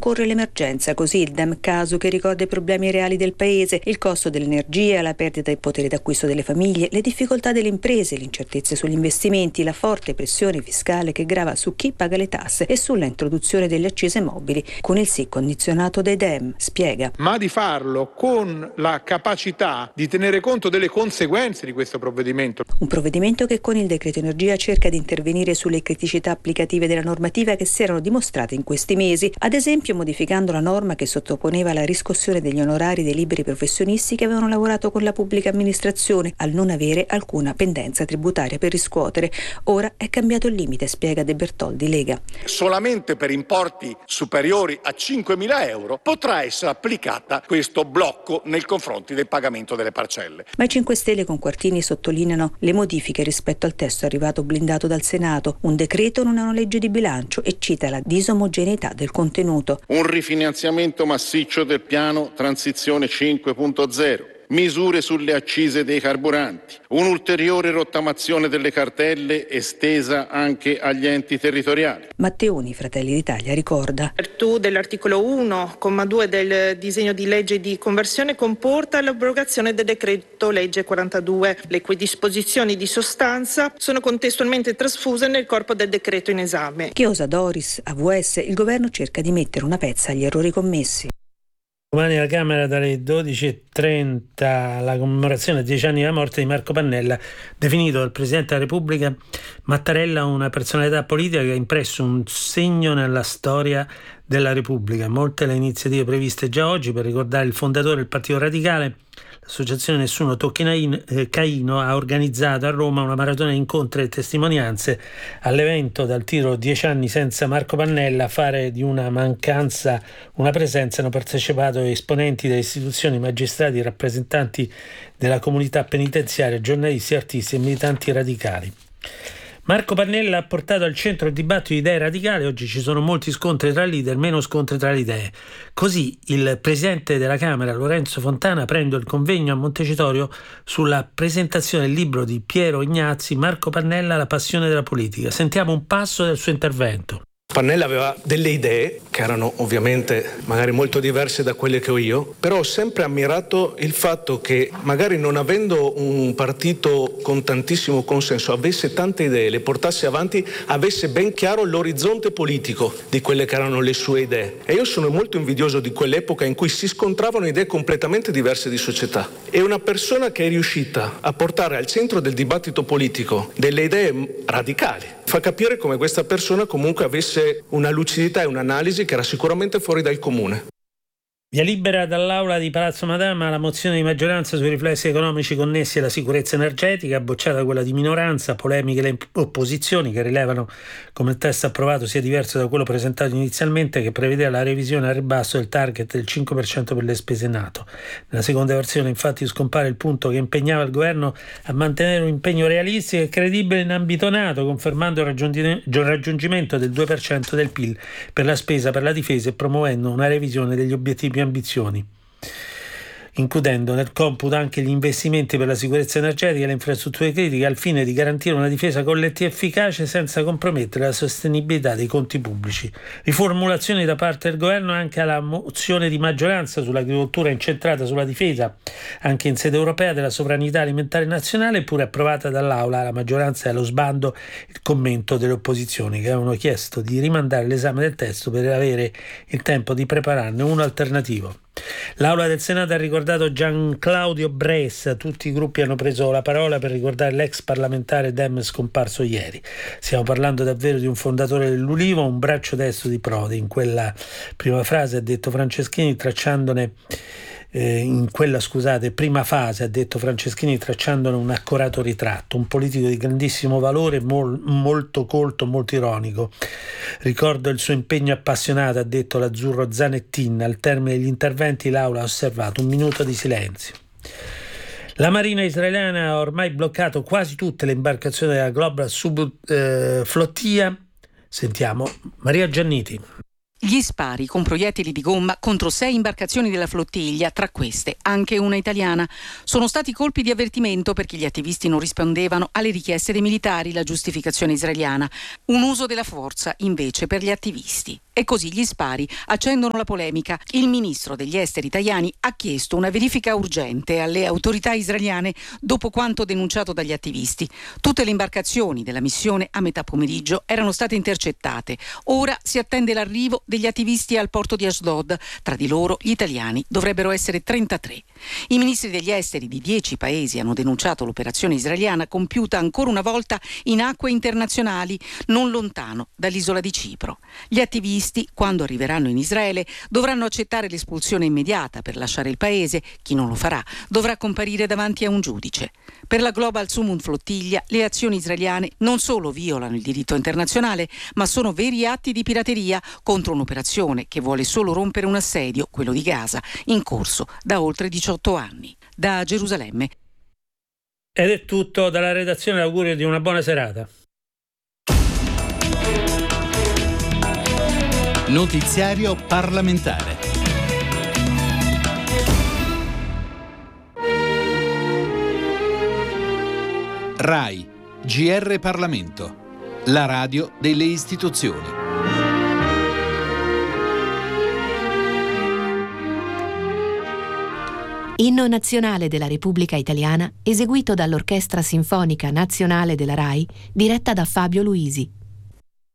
rincorre l'emergenza, così il DEM Casu, che ricorda i problemi reali del paese, il costo dell'energia, la perdita del potere d'acquisto delle famiglie, le difficoltà delle imprese, l'incertezza sugli investimenti, la forte pressione fiscale che grava su chi paga le tasse e sulla introduzione delle accise mobili con il sì condizionato dai DEM, spiega. Ma di farlo con la capacità di tenere conto delle conseguenze di questo provvedimento. Un provvedimento che con il decreto energia cerca di intervenire sulle criticità applicative della normativa che si erano dimostrate in questi mesi, ad esempio modificando la norma che sottoponeva la riscossione degli onorari dei liberi professionisti che avevano lavorato con la pubblica amministrazione al non avere alcuna pendenza tributaria per riscuotere. Ora è cambiato il limite, spiega De Bertoldi, Lega. Solamente per importi superiori a 5.000 euro potrà essere applicata questo blocco nei confronti del pagamento delle parcelle. Ma i 5 Stelle con Quartini sottolineano le modifiche rispetto al testo arrivato blindato dal Senato. Un decreto non è una legge di bilancio e cita la disomogeneità del contenuto. Un rifinanziamento massiccio del piano Transizione 5.0. Misure sulle accise dei carburanti, un'ulteriore rottamazione delle cartelle estesa anche agli enti territoriali. Matteoni, Fratelli d'Italia, ricorda. Virtù dell'articolo 1,2 del disegno di legge di conversione comporta l'abrogazione del decreto legge 42, le cui disposizioni di sostanza sono contestualmente trasfuse nel corpo del decreto in esame. Chiosa, Doris, AVS, il governo cerca di mettere una pezza agli errori commessi. Domani alla Camera dalle 12.30 la commemorazione a 10 anni dalla morte di Marco Pannella, definito dal Presidente della Repubblica Mattarella una personalità politica che ha impresso un segno nella storia della Repubblica. Molte le iniziative previste già oggi per ricordare il fondatore del Partito Radicale. L'associazione Nessuno Tocchi Caino ha organizzato a Roma una maratona di incontri e testimonianze. All'evento dal titolo 10 anni senza Marco Pannella, a fare di una mancanza una presenza hanno partecipato esponenti delle istituzioni, magistrati, rappresentanti della comunità penitenziaria, giornalisti, artisti e militanti radicali. Marco Pannella ha portato al centro il dibattito di idee radicali. Oggi ci sono molti scontri tra leader, meno scontri tra le idee. Così il presidente della Camera, Lorenzo Fontana, prende il convegno a Montecitorio sulla presentazione del libro di Piero Ignazzi, Marco Pannella, la passione della politica. Sentiamo un passo del suo intervento. Pannella aveva delle idee che erano ovviamente magari molto diverse da quelle che ho io, però ho sempre ammirato il fatto che magari non avendo un partito con tantissimo consenso avesse tante idee, le portasse avanti, avesse ben chiaro l'orizzonte politico di quelle che erano le sue idee. E io sono molto invidioso di quell'epoca in cui si scontravano idee completamente diverse di società. E una persona che è riuscita a portare al centro del dibattito politico delle idee radicali fa capire come questa persona comunque avesse una lucidità e un'analisi che era sicuramente fuori dal comune. Via libera dall'aula di Palazzo Madama la mozione di maggioranza sui riflessi economici connessi alla sicurezza energetica, bocciata quella di minoranza, polemiche le opposizioni che rilevano come il testo approvato sia diverso da quello presentato inizialmente, che prevedeva la revisione al ribasso del target del 5% per le spese NATO. Nella seconda versione infatti scompare il punto che impegnava il governo a mantenere un impegno realistico e credibile in ambito NATO, confermando il raggiungimento del 2% del PIL per la spesa per la difesa e promuovendo una revisione degli obiettivi ambizioni, includendo nel computo anche gli investimenti per la sicurezza energetica e le infrastrutture critiche al fine di garantire una difesa collettiva efficace senza compromettere la sostenibilità dei conti pubblici. Riformulazioni da parte del governo anche alla mozione di maggioranza sull'agricoltura incentrata sulla difesa anche in sede europea della sovranità alimentare nazionale, eppure approvata dall'Aula. La maggioranza è allo sbando il commento delle opposizioni, che avevano chiesto di rimandare l'esame del testo per avere il tempo di prepararne uno alternativo. L'Aula del Senato ha ricordato Gian Claudio Bressa. Tutti i gruppi hanno preso la parola per ricordare l'ex parlamentare Dem scomparso ieri. Stiamo parlando davvero di un fondatore dell'Ulivo, un braccio destro di Prodi. In quella prima frase ha detto Franceschini tracciandone prima fase ha detto Franceschini tracciandone un accorato ritratto, un politico di grandissimo valore, molto colto, molto ironico. Ricordo il suo impegno appassionato, ha detto l'azzurro Zanettin. Al termine degli interventi l'Aula ha osservato un minuto di silenzio. La Marina israeliana ha ormai bloccato quasi tutte le imbarcazioni della Global Flotilla. Sentiamo Maria Gianniti. Gli spari con proiettili di gomma contro 6 imbarcazioni della flottiglia, tra queste anche una italiana. Sono stati colpi di avvertimento perché gli attivisti non rispondevano alle richieste dei militari, la giustificazione israeliana. Un uso della forza invece per gli attivisti. E così gli spari accendono la polemica. Il ministro degli esteri Tajani ha chiesto una verifica urgente alle autorità israeliane dopo quanto denunciato dagli attivisti. Tutte le imbarcazioni della missione a metà pomeriggio erano state intercettate. Ora si attende l'arrivo degli attivisti al porto di Ashdod. Tra di loro gli italiani dovrebbero essere 33. I ministri degli esteri di 10 paesi hanno denunciato l'operazione israeliana compiuta ancora una volta in acque internazionali non lontano dall'isola di Cipro. Gli attivisti, quando arriveranno in Israele, dovranno accettare l'espulsione immediata per lasciare il paese. Chi non lo farà dovrà comparire davanti a un giudice. Per la Global Sumud Flottiglia, le azioni israeliane non solo violano il diritto internazionale, ma sono veri atti di pirateria contro un'operazione che vuole solo rompere un assedio, quello di Gaza, in corso da oltre 18 anni. Da Gerusalemme. Ed è tutto dalla redazione, l'augurio di una buona serata. Notiziario parlamentare. RAI, GR Parlamento, la radio delle istituzioni. Inno nazionale della Repubblica Italiana, eseguito dall'Orchestra Sinfonica Nazionale della RAI, diretta da Fabio Luisi.